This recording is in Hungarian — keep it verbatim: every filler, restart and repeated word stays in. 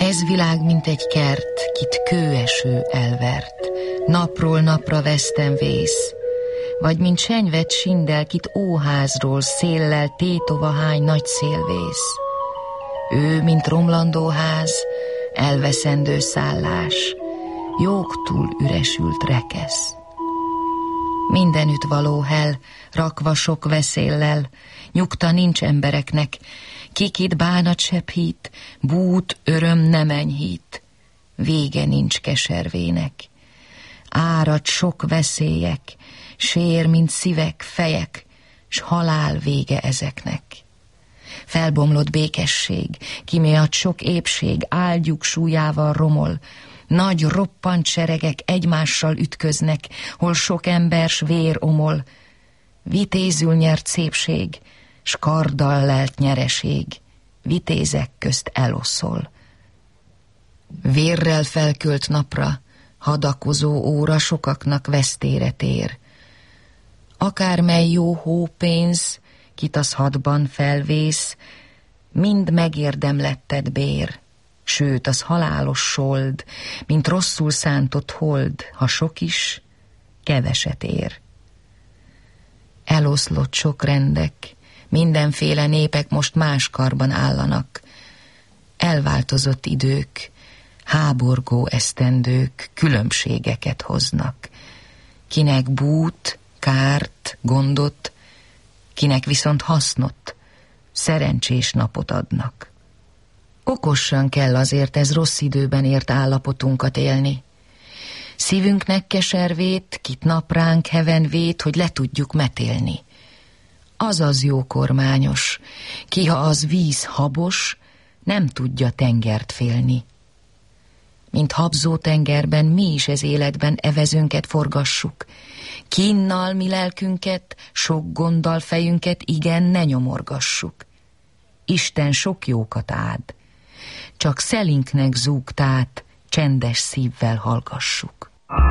Ez világ, mint egy kert, kit kőeső elvert, napról napra veszten vész, vagy mint senyvet sindel, kit óházról széllel tétova hány nagy szélvész. Ő, mint romlandó ház, elveszendő szállás, jógtul üresült rekesz. Mindenütt való hel, rakva sok veszéllel, nyugta nincs embereknek, kikit bánat sebb hit, bút, öröm nem enyhít, vége nincs keservének. Árad sok veszélyek, sér, mint szívek, fejek, s halál vége ezeknek. Felbomlott békesség, kimélyat sok épség, áldjuk súlyával romol, nagy roppant seregek egymással ütköznek, hol sok embers vér omol, vitézül nyert szépség, s karddal lelt nyereség, vitézek közt eloszol. Vérrel felkölt napra, hadakozó óra sokaknak vesztére tér. Akármely jó hópénz, kit az hadban felvész, mind megérdemletted bér, sőt az halálos sold, mint rosszul szántott hold, ha sok is, keveset ér. Eloszlott sok rendek, mindenféle népek most más karban állanak. Elváltozott idők, háborgó esztendők különbségeket hoznak. Kinek bút, kárt, gondot, kinek viszont hasznot, szerencsés napot adnak. Okosan kell azért ez rossz időben ért állapotunkat élni. Szívünknek keservét, kit napránk hevenvét, hogy le tudjuk metélni. Azaz jó kormányos, ki ha az víz habos, nem tudja tengert félni. Mint habzó tengerben mi is ez életben evezőnket forgassuk. Kínnal mi lelkünket, sok gonddal fejünket igen ne nyomorgassuk. Isten sok jókat áld, csak szelinknek zúgtát csendes szívvel hallgassuk.